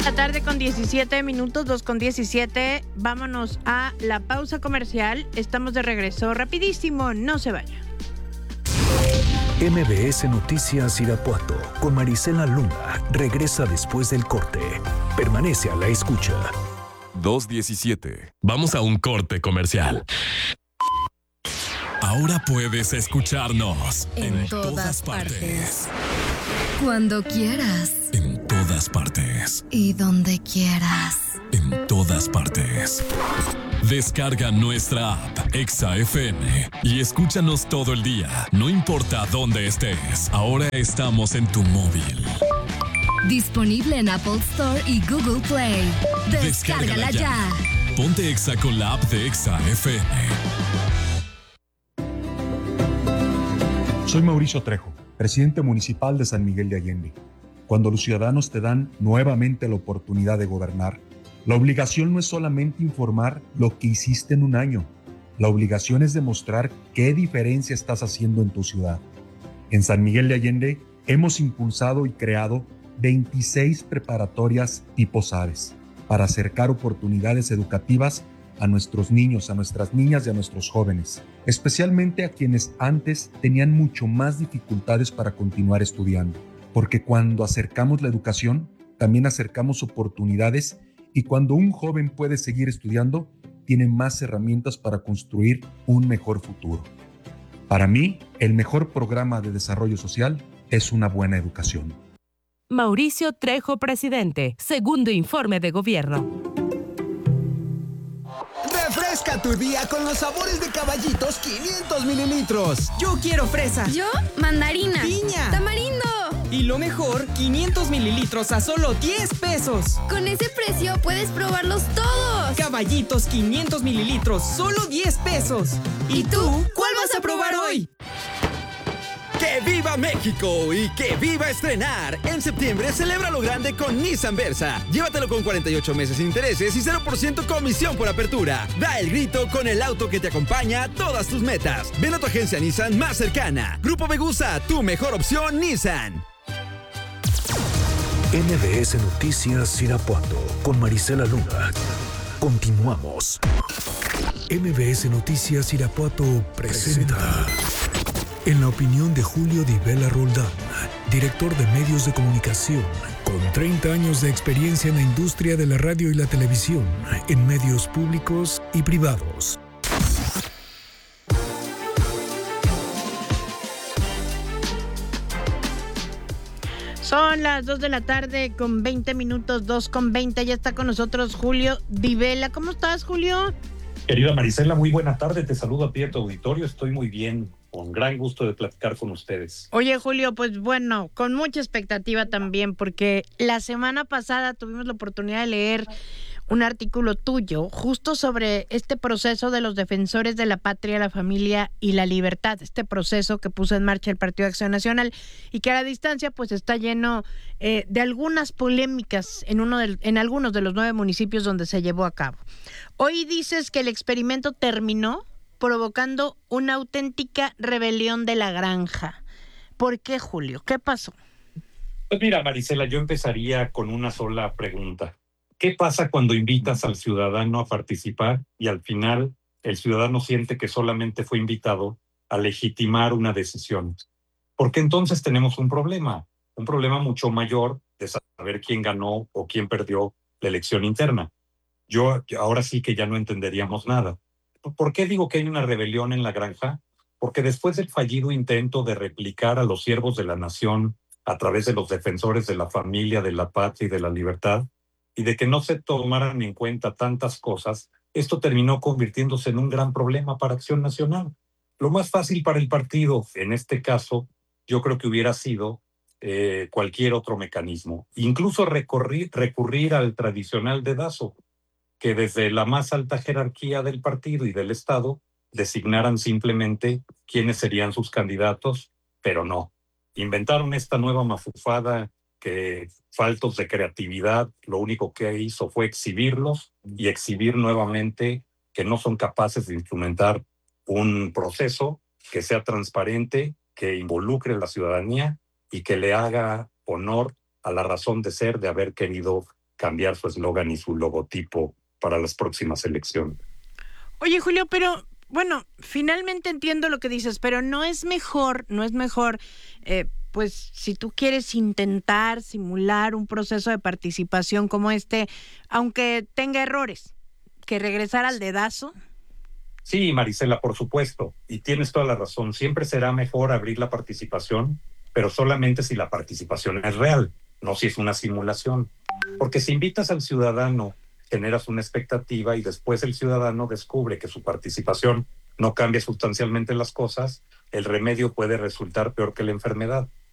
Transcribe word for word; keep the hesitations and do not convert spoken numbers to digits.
La tarde con diecisiete minutos, dos con diecisiete. Vámonos a la pausa comercial. Estamos de regreso rapidísimo, no se vaya. M B S Noticias Irapuato con Marisela Luna regresa después del corte. Permanece a la escucha. dos diecisiete. Vamos a un corte comercial. Ahora puedes escucharnos en, en todas, todas partes. partes. Cuando quieras. En todas partes. Y donde quieras. En todas partes. Descarga nuestra app Exa F M y escúchanos todo el día. No importa dónde estés. Ahora estamos en tu móvil. Disponible en Apple Store y Google Play. Descárgala, Descárgala ya. ya. Ponte Exa con la app de Exa F M. Soy Mauricio Trejo, presidente municipal de San Miguel de Allende. Cuando los ciudadanos te dan nuevamente la oportunidad de gobernar, la obligación no es solamente informar lo que hiciste en un año. La obligación es demostrar qué diferencia estás haciendo en tu ciudad. En San Miguel de Allende hemos impulsado y creado veintiséis preparatorias tipo SABES para acercar oportunidades educativas a nuestros niños, a nuestras niñas y a nuestros jóvenes, especialmente a quienes antes tenían mucho más dificultades para continuar estudiando. Porque cuando acercamos la educación, también acercamos oportunidades, y cuando un joven puede seguir estudiando, tiene más herramientas para construir un mejor futuro. Para mí, el mejor programa de desarrollo social es una buena educación. Mauricio Trejo, presidente. Segundo informe de gobierno. Refresca tu día con los sabores de Caballitos quinientos mililitros. Yo quiero fresa. Yo, mandarina. Piña. Tamarindo. Y lo mejor, quinientos mililitros a solo diez pesos. Con ese precio puedes probarlos todos. Caballitos quinientos mililitros, solo diez pesos. ¿Y tú? ¿Cuál vas a probar hoy? ¡Que viva México y que viva estrenar! En septiembre celebra lo grande con Nissan Versa. Llévatelo con cuarenta y ocho meses sin intereses y cero por ciento comisión por apertura. Da el grito con el auto que te acompaña a todas tus metas. Ven a tu agencia Nissan más cercana. Grupo Megusa, tu mejor opción Nissan. M B S Noticias Irapuato con Marisela Luna. Continuamos. M B S Noticias Irapuato presenta. En la opinión de Julio Di Vela Roldán, director de medios de comunicación, con treinta años de experiencia en la industria de la radio y la televisión, en medios públicos y privados. Son las dos de la tarde con veinte minutos, dos con veinte. Ya está con nosotros Julio Di Vela. ¿Cómo estás, Julio? Querida Marisela, muy buena tarde. Te saludo a ti y a tu auditorio. Estoy muy bien. Con gran gusto de platicar con ustedes. Oye, Julio, pues bueno, con mucha expectativa también, porque la semana pasada tuvimos la oportunidad de leer un artículo tuyo justo sobre este proceso de los defensores de la patria, la familia y la libertad, este proceso que puso en marcha el Partido de Acción Nacional y que a la distancia pues está lleno eh, de algunas polémicas en, uno de, en algunos de los nueve municipios donde se llevó a cabo. Hoy dices que el experimento terminó provocando una auténtica rebelión de la granja. ¿Por qué, Julio? ¿Qué pasó? Pues mira, Marisela, yo empezaría con una sola pregunta. ¿Qué pasa cuando invitas al ciudadano a participar y al final el ciudadano siente que solamente fue invitado a legitimar una decisión? Porque entonces tenemos un problema, un problema mucho mayor de saber quién ganó o quién perdió la elección interna. Yo ahora sí que ya no entenderíamos nada. ¿Por qué digo que hay una rebelión en la granja? Porque después del fallido intento de replicar a los siervos de la nación a través de los defensores de la familia, de la patria y de la libertad, y de que no se tomaran en cuenta tantas cosas, esto terminó convirtiéndose en un gran problema para Acción Nacional. Lo más fácil para el partido, en este caso, yo creo que hubiera sido eh, cualquier otro mecanismo. Incluso recurrir, recurrir al tradicional dedazo, que desde la más alta jerarquía del partido y del Estado designaran simplemente quiénes serían sus candidatos, pero no. Inventaron esta nueva mafufada que, faltos de creatividad, lo único que hizo fue exhibirlos y exhibir nuevamente que no son capaces de instrumentar un proceso que sea transparente, que involucre a la ciudadanía y que le haga honor a la razón de ser de haber querido cambiar su eslogan y su logotipo para las próximas elecciones. Oye, Julio, pero bueno, finalmente entiendo lo que dices, pero no es mejor, no es mejor, eh, pues si tú quieres intentar simular un proceso de participación como este, aunque tenga errores, que regresar al dedazo. Sí, Marisela, por supuesto, y tienes toda la razón. Siempre será mejor abrir la participación, pero solamente si la participación es real, no si es una simulación. Porque si invitas al ciudadano, generas una expectativa y después el ciudadano descubre que su participación no cambia sustancialmente las cosas, el remedio puede resultar peor que la enfermedad.